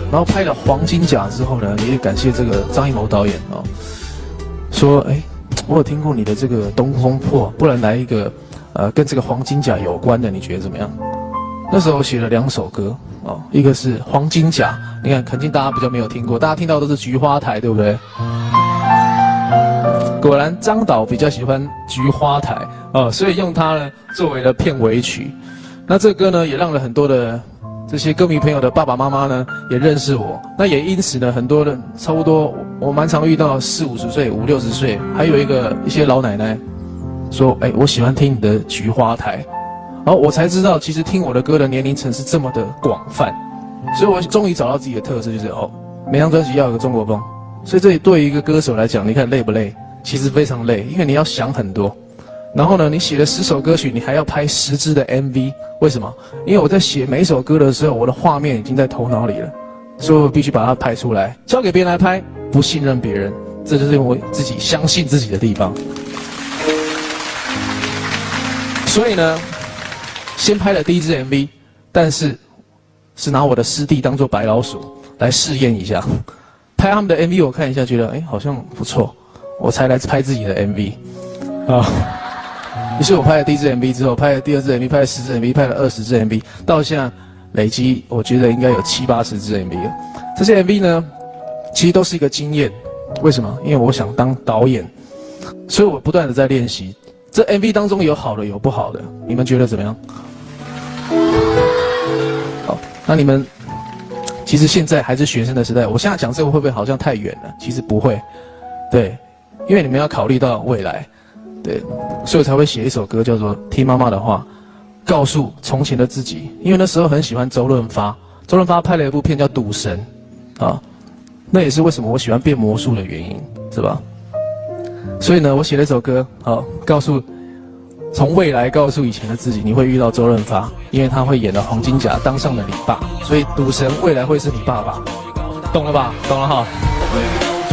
然后拍了《黄金甲》之后呢，也感谢这个张艺谋导演哦，说我有听过你的这个《东风破》，不然来一个跟这个黄金甲有关的，你觉得怎么样？那时候写了2首歌哦，一个是《黄金甲》，你看肯定大家比较没有听过，大家听到都是菊花台，对不对？果然张导比较喜欢菊花台哦，所以用它呢作为了片尾曲。那这个歌呢，也让了很多的这些歌迷朋友的爸爸妈妈呢也认识我。那也因此呢，很多人差不多我蛮常遇到40、50岁、50、60岁，还有一些老奶奶说，我喜欢听你的菊花台。然后我才知道，其实听我的歌的年龄层是这么的广泛。所以我终于找到自己的特色，就是每张专辑要有个中国风。所以这对于一个歌手来讲，你看累不累？其实非常累，因为你要想很多。然后呢，你写了10首歌曲，你还要拍10支的 MV。为什么？因为我在写每一首歌的时候，我的画面已经在头脑里了，所以我必须把它拍出来。交给别人来拍，不信任别人，这就是我自己相信自己的地方。所以呢，先拍了第一支 MV， 但是拿我的师弟当做白老鼠来试验一下。拍他们的 MV 我看一下，觉得好像不错，我才来拍自己的 MV 啊。于是我拍了第一支 MV 之后，拍了第2支 MV， 拍了10支 MV， 拍了20支 MV， 到现在累积我觉得应该有70、80支 MV 了。这些 MV 呢，其实都是一个经验。为什么？因为我想当导演，所以我不断的在练习。这 MV 当中有好的，有不好的，你们觉得怎么样？好，那你们其实现在还是学生的时代，我现在讲这个会不会好像太远了？其实不会，对，因为你们要考虑到未来。对，所以我才会写一首歌，叫做《听妈妈的话》，告诉从前的自己。因为那时候很喜欢周润发，周润发拍了一部片叫《赌神》，啊，那也是为什么我喜欢变魔术的原因，是吧？所以呢，我写了一首歌，从未来告诉以前的自己，你会遇到周润发，因为他会演了黄金甲，当上了你爸，所以赌神未来会是你爸爸，懂了吧？懂了哈。